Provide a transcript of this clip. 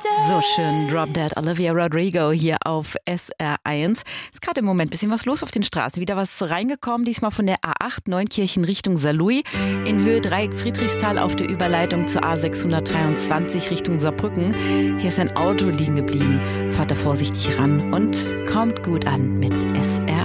So schön, Drop Dead, Olivia Rodrigo hier auf SR1. Ist gerade im Moment ein bisschen was los auf den Straßen. Wieder was reingekommen, diesmal von der A8 Neunkirchen Richtung Saarlouis. In Höhe 3 Friedrichsthal auf der Überleitung zur A623 Richtung Saarbrücken. Hier ist ein Auto liegen geblieben. Fahrt da vorsichtig ran und kommt gut an mit SR1.